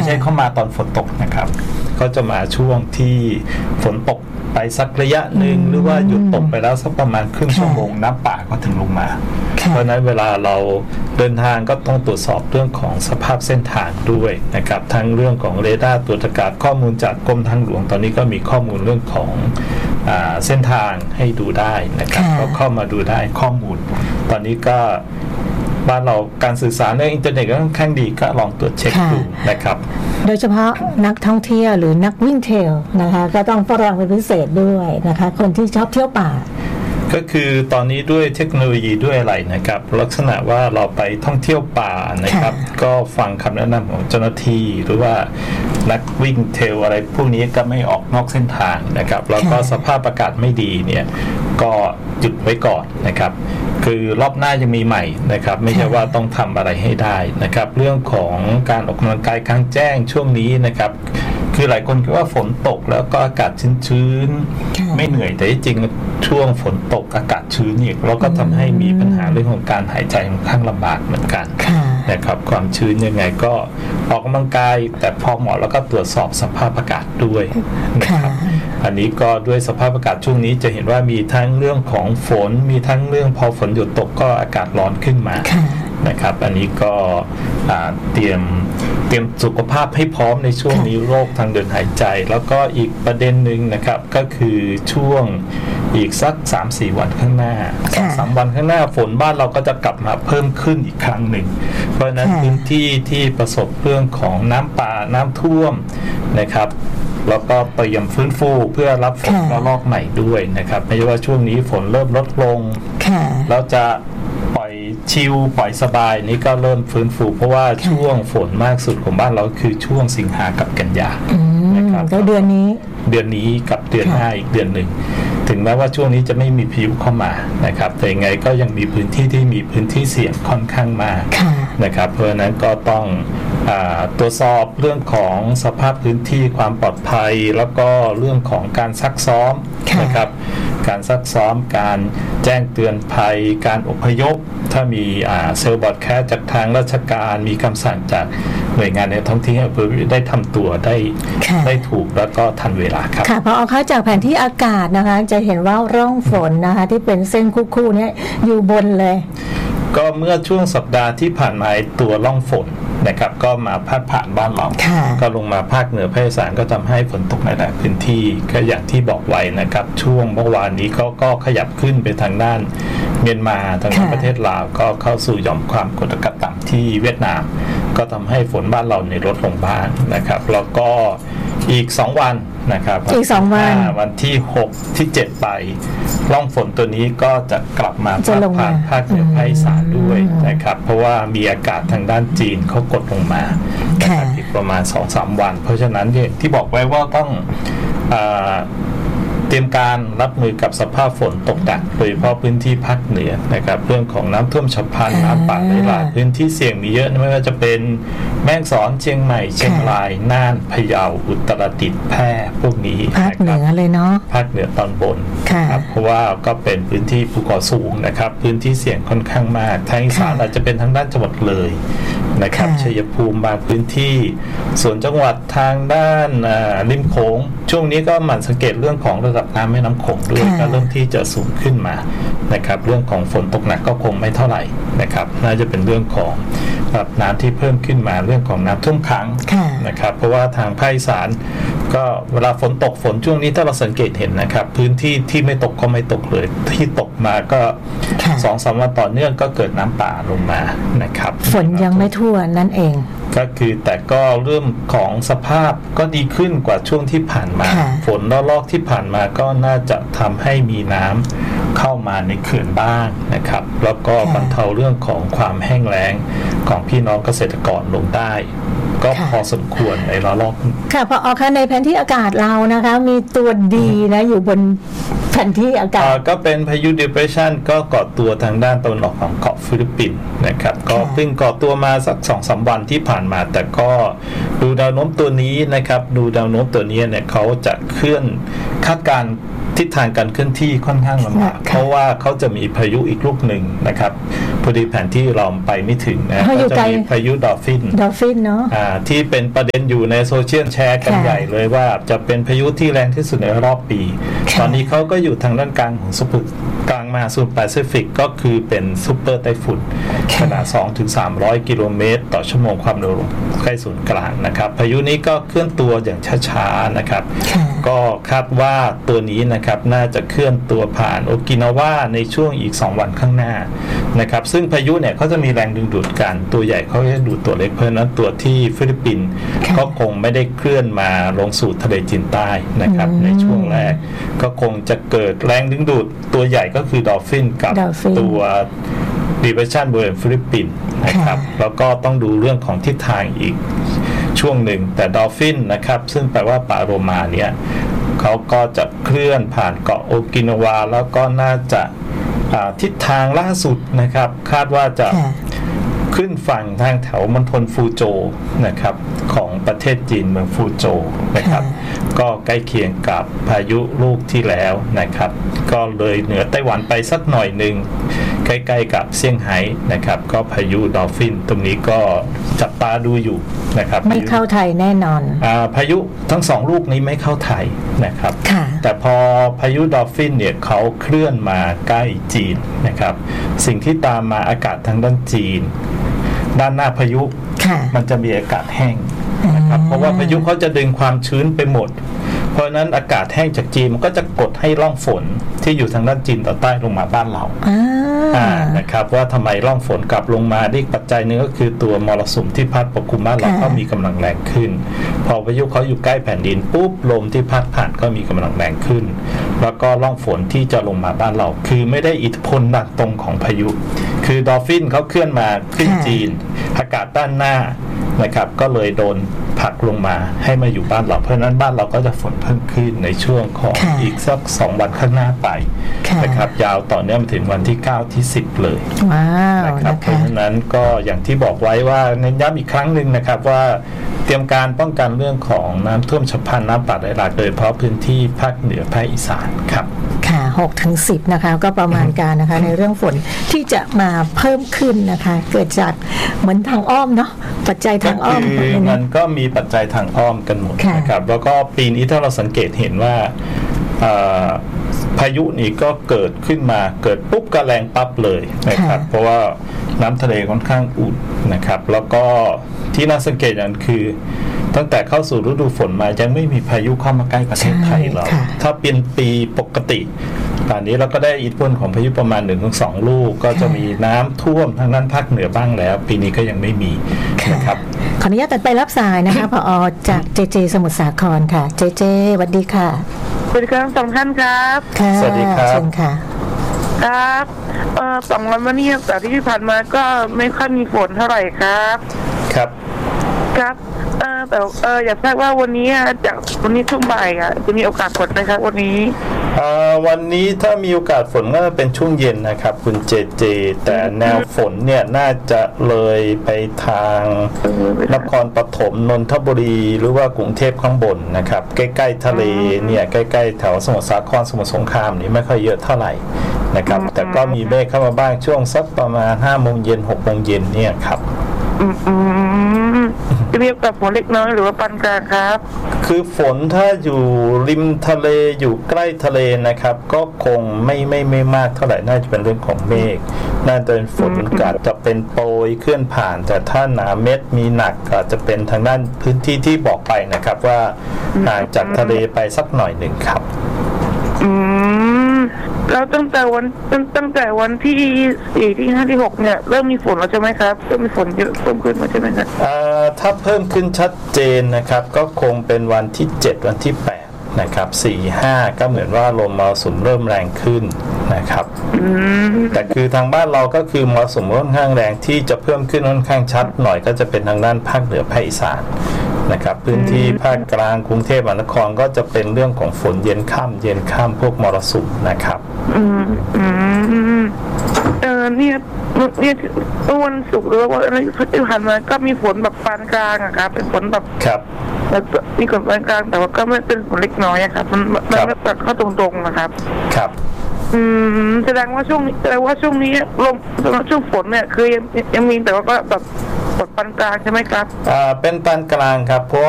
ไม่ใช่เข้ามาตอนฝนตกนะครับก็จะมาช่วงที่ฝนตกไปสักระยะหนึ่งหรือว่าหยุดตกไปแล้วสักประมาณครึ่งชั่วโมงน้ำป่าก็ถึงลงมาเพราะนั้นเวลาเราเดินทางก็ต้องตรวจสอบเรื่องของสภาพเส้นทางด้วยนะครับทั้งเรื่องของเรดาร์ตรวจอากาศข้อมูลจากกรมทางหลวงตอนนี้ก็มีข้อมูลเรื่องของเส้นทางให้ดูได้นะครับก็เข้ามาดูได้ข้อมูลตอนนี้ก็บ้านเราการสื่อสารในอินเทอร์เน็ตก็ค่อนข้างดีก็ลองตรวจเช็คดูนะครับโดยเฉพาะนักท่องเที่ยวหรือนักวิ่งเทรลนะคะก็ต้องระวังเป็นพิเศษด้วยนะคะคนที่ชอบเที่ยวป่าก็คือตอนนี้ด้วยเทคโนโลยีด้วยอะไรนะครับลักษณะว่าเราไปท่องเที่ยวป่านะครับก็ฟังคำแนะนำของเจ้าหน้าที่หรือว่านักวิ่งเทรลอะไรพวกนี้ก็ไม่ออกนอกเส้นทางนะครับแล้วก็สภาพอากาศไม่ดีเนี่ยก็หยุดไว้ก่อนนะครับคือรอบหน้ายังมีใหม่นะครับไม่ใช่ว่าต้องทำอะไรให้ได้นะครับเรื่องของการออกกำลังกายกลางแจ้งช่วงนี้นะครับคือหลายคนคิดว่าฝนตกแล้วก็อากาศชื้นๆไม่เหนื่อยแต่จริงๆช่วงฝนตกอากาศชื้นเนี่ยเราก็ทำให้มีปัญหาเรื่องของการหายใจค่อนข้างลำบากเหมือนกันนะครับความชื้นยังไงก็ออกกำลังกายแต่พอเหมาะแล้วก็ตรวจสอบสภาพอากาศด้วยนะครับอันนี้ก็ด้วยสภาพอากาศช่วงนี้จะเห็นว่ามีทั้งเรื่องของฝนมีทั้งเรื่องพอฝนหยุดตกก็อากาศร้อนขึ้นมานะครับอันนี้ก็เตรียมสุขภาพให้พร้อมในช่วงนี้โรคทางเดินหายใจแล้วก็อีกประเด็นหนึ่งนะครับก็คือช่วงอีกสัก 3-4 วันข้างหน้า 2-3 วันข้างหน้าฝนบ้านเราก็จะกลับมาเพิ่มขึ้นอีกครั้งหนึ่งเพราะฉะนั้นพื้นที่ที่ประสบเรื่องของน้ำป่าน้ำท่วมนะครับแล้วก็เตรียมฟื้นฟูเพื่อรับฝนระลอกใหม่ด้วยนะครับไม่ใช่ว่าช่วงนี้ฝนเริ่มลดลงแล้วจะปล่อยชิลปล่อยสบายนี่ก็เริ่มฟื้นฟูเพราะว่าช่วงฝนมากสุดของบ้านเราคือช่วงสิงหากับกันยานะครับแล้วเดือนนี้กับเดือนหน้าอีกเดือนหนึ่งถึงแม้ว่าช่วงนี้จะไม่มีพายุเข้ามานะครับแต่ยังไงก็ยังมีพื้นที่ที่มีพื้นที่เสี่ยงค่อนข้างมากนะครับเพราะฉะนั้นก็ต้องตรวจสอบเรื่องของสภาพพื้นที่ความปลอดภัยแล้วก็เรื่องของการซักซ้อมนะครับการซักซ้อมการแจ้งเตือนภัยการอพยพถ้ามีเซลล์บอร์ดแคสจากทางราชการมีคำสั่งจากหน่วยงานในท้องที่ให้ได้ทำตัวได้ถูกแล้วก็ทันเวลาครับค่ะพอเอาเข้าจากแผนที่อากาศนะคะจะเห็นว่าร่องฝนนะคะที่เป็นเส้นคู่ๆนี้อยู่บนเลยก็เมื่อช่วงสัปดาห์ที่ผ่านมาตัวร่องฝนนะครับก็มาพาดผ่านบ้านเราก็ลงมาภาคเหนือภาคอีสานก็ทำให้ฝนตกในหลายพื้นที่ก็อย่างที่บอกไว้นะครับช่วงเมื่อวานนี้ก็ขยับขึ้นไปทางด้านเมียนมาทางประเทศลาวก็เข้าสู่หย่อมความกดอากาศต่ำที่เวียดนามก็ทำให้ฝนบ้านเราในลดลงบ้างนะครับแล้วก็อีก2วันนะครับอีก2 วันที่6ที่7ไปร่องฝนตัวนี้ก็จะกลับมาผ่านภาคเหนือภาคอีสานด้วยนะครับเพราะว่ามีอากาศทางด้านจีนเขากดลงมาอีกประมาณ 2-3 วันเพราะฉะนั้นที่บอกไว้ว่าต้องเตรียมการรับมือกับสภาพฝนตกหนักโดยเฉพาะพื้นที่ภาคเหนือนะครับเรื่องของน้ำท่วมฉับพลันน้ำป่าไหลหลากพื้นที่เสี่ยงมีเยอะไม่ว่าจะเป็นแม่ฮ่องสอนเชียงใหม่เชียงรายน่านพะเยาอุตรดิตถ์แพร่พวกนี้ภาคเหนือเลยเนาะภาคเหนือตอนบนครับเพราะว่าก็เป็นพื้นที่ภูเขาสูงนะครับพื้นที่เสี่ยงค่อนข้างมากทางอีสานอาจจะเป็นทางด้านจังหวัดเลยนะครับชัยภูมิบางพื้นที่ส่วนจังหวัดทางด้านริมโขงช่วงนี้ก็หมั่นสังเกตเรื่องของระดับน้ำแม่น้ำโขงด้วยก็เริ่มที่จะสูงขึ้นมานะครับเรื่องของฝนตกหนักก็คงไม่เท่าไหร่นะครับน่าจะเป็นเรื่องของระดับน้ำที่เพิ่มขึ้นมาเรื่องของน้ำท่วมขังนะครับเพราะว่าทางภาคอีสานก็เวลาฝนตกฝนช่วงนี้ถ้าเราสังเกตเห็นนะครับพื้นที่ที่ไม่ตกก็ไม่ตกเลยที่ตกมาก็ 2-3 วันต่อเนื่องก็เกิดน้ำป่าลงมานะครับฝนยังไม่ทั่วนั่นเองก็คือแต่ก็เรื่องของสภาพก็ดีขึ้นกว่าช่วงที่ผ่านมาฝนระลอกที่ผ่านมาก็น่าจะทำให้มีน้ำเข้ามาในเขื่อนบ้างนะครับแล้วก็บรรเทาเรื่องของความแห้งแล้งของพี่น้องเกษตรกรลงได้ก็พอสมควรในระลอกค่ะพอเอาค่ะในแผนที่อากาศเรานะคะมีตัวดีนะอยู่บนแผนที่อากาศก็เป็นพายุ depression ก็เกาะตัวทางด้านตะวันออกของเกาะฟิลิปปินส์นะครับก็เพิ่งเกาะตัวมาสัก 2-3 วันที่ผ่านมาแต่ก็ดูแนวโน้มตัวนี้นะครับดูแนวโน้มตัวนี้เนี่ยเขาจะเคลื่อนคาดการทิศทางการเคลื่อนที่ค่อนข้างลำบากเพราะว่าเขาจะมีพายุอีกลูกหนึ่งนะครับพอดีแผนที่เราไปไม่ถึงนะก็จะมีพายุดอลฟินเนาะที่เป็นประเด็นอยู่ในโซเชียลแชร์กันใหญ่เลยว่าจะเป็นพายุที่แรงที่สุดในรอบปีตอนนี้เขาก็อยู่ทางด้านกลางของกลางมหาสมุทรแปซิฟิกก็คือเป็นซูเปอร์ไต้ฝุ่นขนาด 2-300 กิโลเมตรต่อชั่วโมงความเร็วใกล้ศูนย์กลางนะครับพายุนี้ก็เคลื่อนตัวอย่างช้าๆนะครับก็คาดว่าตัวนี้นะครับน่าจะเคลื่อนตัวผ่านโอกินาวาในช่วงอีก2วันข้างหน้านะครับซึ่งพายุเนี่ยเขาจะมีแรงดึงดูดกันตัวใหญ่เขาจะดูดตัวเล็กเพราะฉะนั้นตัวที่ฟิลิปปินส์ก็คงไม่ได้เคลื่อนมาลงสู่ทะเลจีนใต้นะครับในช่วงแรกก็คงจะเกิดแรงดึงดูดตัวใหญ่ก็คือดอลฟินกับตัวdepression บริเวณฟิลิปปินส์นะครับแล้วก็ต้องดูเรื่องของทิศทางอีกช่วงหนึ่งแต่ดอลฟินนะครับซึ่งแปลว่าปลาโลมาเนี่ยเขาก็จะเคลื่อนผ่านเกาะโอกินาวาแล้วก็น่าจะทิศทางล่าสุดนะครับคาดว่าจะขึ้นฝั่งทางแถวมณฑลฟูโจนะครับของประเทศจีนเมืองฟูโจนะครับก็ใกล้เคียงกับพายุลูกที่แล้วนะครับก็เลยเหนือไต้หวันไปสักหน่อยหนึ่งใกล้ๆกับเซี่ยงไฮ้นะครับก็พายุดอลฟินตรงนี้ก็จับตาดูอยู่นะครับไม่เข้าไทยแน่นอนพายุทั้ง2ลูกนี้ไม่เข้าไทยนะครับแต่พอพายุดอลฟินเนี่ยเขาเคลื่อนมาใกล้จีนนะครับสิ่งที่ตามมาอากาศทางด้านจีนด้านหน้าพายุมันจะมีอากาศแห้งนะครับเพราะว่าพายุเขาจะดึงความชื้นไปหมดเพราะนั้นอากาศแห้งจากจีนมันก็จะกดให้ร่องฝนที่อยู่ทางด้านจีนตอนใต้ลงมาบ้านเรานะครับว่าทำไมร่องฝนกลับลงมาอีกปัจจัยนึงก็คือตัวมรสุมที่พัดปกคลุมบ้านเราก็มีกำลังแรงขึ้นพอพายุเขาอยู่ใกล้แผ่นดินปุ๊บลมที่พัดผ่านก็มีกำลังแรงขึ้นแล้วก็ร่องฝนที่จะลงมาบ้านเราคือไม่ได้อิทธิพลดังตรงของพายุคือดอลฟินเขาเคลื่อนมาขึ้นจีนอากาศด้านหน้านะครับก็เลยโดนผลักลงมาให้มาอยู่บ้านเราเพราะนั้นบ้านเราก็จะฝนเพิ่มขึ้นในช่วงของอีกสัก2วันข้างหน้าไปนะครับยาวต่อเนื่องถึงวันที่9ที่10เลยนะครับเพราะฉะนั้นก็อย่างที่บอกไว้ว่าเน้นย้ำอีกครั้งหนึ่งนะครับว่าเตรียมการป้องกันเรื่องของน้ำท่วมฉับพลันน้ำป่าไหลหลากโดยเฉพาะพื้นที่ภาคเหนือภาคอีสานครับค่ะ6-10นะคะก็ประมาณการนะคะในเรื่องฝนที่จะมาเพิ่มขึ้นนะคะเกิดจากเหมือนทางอ้อมเนาะปัจจัยทางอ้อมมันก็มีปัจจัยทางอ้อมกันหมดนะครับแล้วก็ปีนี้ถ้าเราสังเกตเห็นว่าพายุนี้ก็เกิดขึ้นมาเกิดปุ๊บก็แรงปั๊บเลยนะครับเพราะว่าน้ำทะเลค่อนข้างอุ่นนะครับแล้วก็ที่น่าสังเกตอย่างคือตั้งแต่เข้าสู่ฤดูฝนมายังไม่มีพายุเข้ามาใกล้ประเทศไทยเราถ้าเป็นปีปกติตอนนี้เราก็ได้อิทธิพลของพายุประมาณ 1-2 ลูกก็จะมีน้ำท่วมทางด้านภาคเหนือบ้างแล้วปีนี้ก็ยังไม่มีนะครับขออนุญาตตัดไปรับสายนะคะผอ.จากเจเจสมุทรสาครค่ะเจเจสวัสดีค่ะสวัสดีครับ2 ท่านครับสวัสดีครับเชิญค่ะครับ2 วันมานี้จากที่ผ่านมาก็ไม่ค่อยมีฝนเท่าไหร่ครับครับแต่อยากทราบว่าวันนี้จากวันนี้ช่วงบ่ายจะมีโอกาสฝนไหมครับวันนี้วันนี้ถ้ามีโอกาสฝนก็เป็นช่วงเย็นนะครับคุณเจเจแต่แนวฝนเนี่ยน่าจะเลยไปทางนครปฐมนนทบุรีหรือว่ากรุงเทพข้างบนนะครับใกล้ๆทะเลเนี่ยใกล้ๆแถวสมุทรสาครสมุทรสงครามนี่ไม่ค่อยเยอะเท่าไหร่นะครับแต่ก็มีเมฆเข้ามาบ้างช่วงสักประมาณ 5 โมงเย็น 6 โมงเย็นเนี่ยครับจะเรียกกับฝนเล็กน้อยหรือว่าปานกลางครับคือฝนถ้าอยู่ริมทะเลอยู่ใกล้ทะเลนะครับก็คงไม่มากเท่าไหร่น่าจะเป็นเรื่องของเมฆน่าจะเป็นฝนอาจจะเป็นโปรยเคลื่อนผ่านแต่ถ้าหนาเม็ดมีหนักอาจจะเป็นทางด้านพื้นที่ที่บอกไปนะครับว่าห่างจากทะเลไปสักหน่อยหนึ่งครับแล้วตั้งแต่วันที่4ที่5ที่6เนี่ยเริ่มมีฝนแล้วใช่ไหมครับเริ่มมีฝนเยอะเพิ่มขึ้นมาใช่ไหมครับถ้าเพิ่มขึ้นชัดเจนนะครับก็คงเป็นวันที่7วันที่8นะครับ4-5ก็เหมือนว่าลมมรสุมเริ่มแรงขึ้นนะครับแต่คือทางบ้านเราก็คือมรสุมค่อนข้างแรงที่จะเพิ่มขึ้นค่อนข้างชัดหน่อยก็จะเป็นทางด้านภาคเหนือภาคอีสานนะครับพื้นที่ภาคกลางกรุงเทพมหานครก็จะเป็นเรื่องของฝนเย็นค่ำพวกมรสุมนะครับเนี่ยวันศุกร์หรือว่าอะไรที่ผ่านมาก็มีฝนแบบปานกลางอะครับเป็นฝนแบบมีฝนปานกลางแต่ว่าก็ไม่เป็นฝนเล็กน้อยอะครับมันไม่ตัดเข้าตรงๆนะครับครับแสดงว่าช่วงนี้ลมช่วงฝนเนี่ยคือยังมีแต่ว่าก็แบบฝนปานกลางใช่ไหมครับเป็นปานกลางครับเพราะ